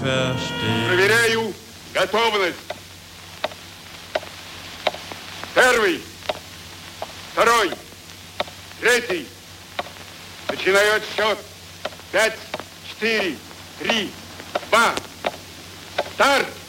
verstehen. Проверяю готовность. Первый, второй, третий. Начинаю отсчет. 5, 4, 3, 2. Старт!